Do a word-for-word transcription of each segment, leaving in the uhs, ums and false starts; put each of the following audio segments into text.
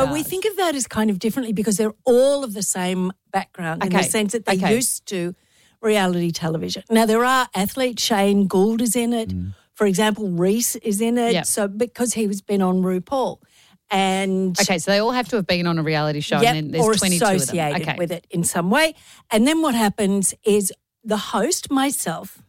No, stars? we think of that as kind of differently because they're all of the same background in Okay. the sense that they Okay. used to reality television. Now, there are athletes. Shane Gould is in it. Mm. For example, Reese is in it. Yep. So because he was been on RuPaul. And Okay, so they all have to have been on a reality show Yep, and then there's or twenty-two of them. associated Okay. with it in some way. And then what happens is the host, myself,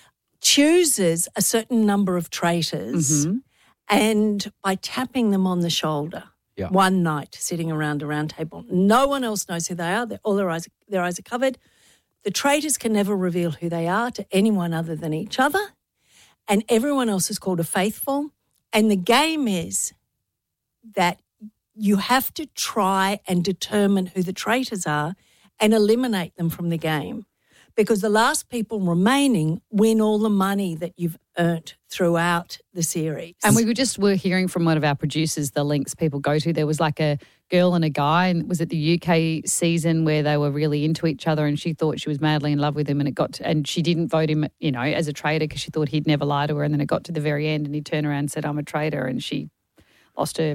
chooses a certain number of traitors Mm-hmm. and by tapping them on the shoulder Yeah. one night sitting around a round table, no one else knows who they are. They're, all their eyes, their eyes are covered. The traitors can never reveal who they are to anyone other than each other, and everyone else is called a faithful. And the game is that you have to try and determine who the traitors are and eliminate them from the game, because the last people remaining win all the money that you've earned throughout the series. And we were just were hearing from one of our producers the links people go to. There was like a girl and a guy, and was it the U K season where they were really into each other, and she thought she was madly in love with him, and it got to, and she didn't vote him, you know, as a traitor because she thought he'd never lie to her, and then it got to the very end, and he turned around and said, "I'm a traitor," and she lost her.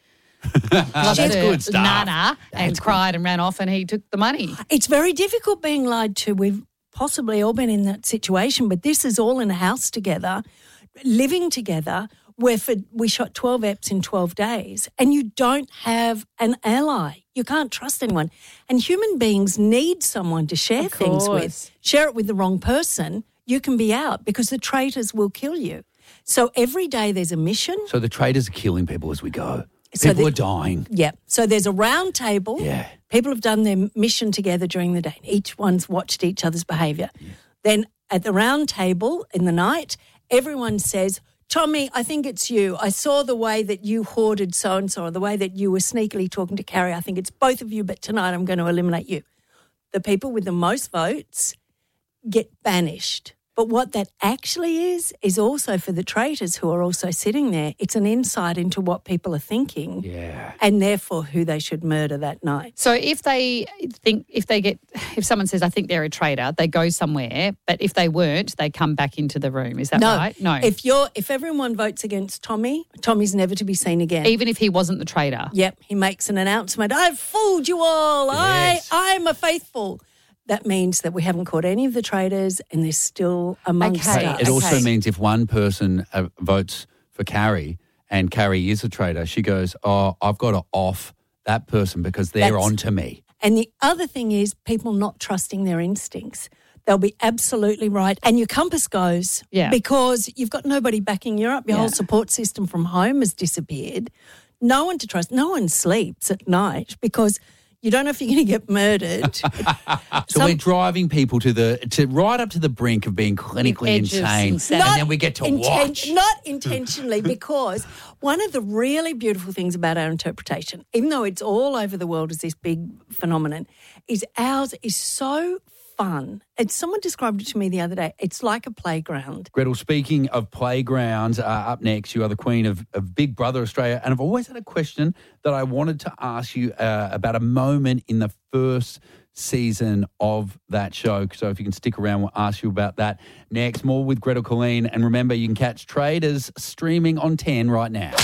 lost That's her good stuff. Nana and cried and ran off, and he took the money. It's very difficult being lied to. We've possibly all been in that situation, but this is all in a house together, living together, where for, we shot twelve eps in twelve days, and you don't have an ally. You can't trust anyone. And human beings need someone to share Of things course. with. Share it with the wrong person, you can be out because the traitors will kill you. So every day there's a mission. So the traitors are killing people as we go. So People the- are dying. Yeah. So there's a round table. Yeah. People have done their mission together during the day. Each one's watched each other's behaviour. Then at the round table in the night, everyone says, "Tommy, I think it's you. I saw the way that you hoarded so-and-so, or the way that you were sneakily talking to Carrie. I think it's both of you, but tonight I'm going to eliminate you." The people with the most votes get banished. But what that actually is, is also for the traitors who are also sitting there, it's an insight into what people are thinking Yeah. and therefore who they should murder that night. So if they think, if they get, if someone says, "I think they're a traitor," they go somewhere, but if they weren't, they come back into the room. Is that no, right? No. If you're, if everyone votes against Tommy, Tommy's never to be seen again. Even if he wasn't the traitor. Yep, he makes an announcement. "I've fooled you all. Yes. I, I'm a faithful." That means that we haven't caught any of the traitors and they're still amongst Okay. us. It also Okay. means if one person uh, votes for Carrie and Carrie is a traitor, she goes, "Oh, I've got to off that person because they're That's- on to me." And the other thing is people not trusting their instincts. They'll be absolutely right. And your compass goes Yeah. because you've got nobody backing you up. Your Yeah. whole support system from home has disappeared. No one to trust. No one sleeps at night because you don't know if you're going to get murdered. So Some- we're driving people to the to right up to the brink of being clinically edge of insane, insanity. and then we get to inten- watch. Not intentionally, because one of the really beautiful things about our interpretation, even though it's all over the world as this big phenomenon, is ours is so fun. And someone described it to me the other day. It's like a playground. Gretel, speaking of playgrounds, uh, up next, you are the queen of, of Big Brother Australia. And I've always had a question that I wanted to ask you uh, about a moment in the first season of that show. So if you can stick around, we'll ask you about that next. More with Gretel Colleen. And remember, you can catch Traders streaming on ten right now.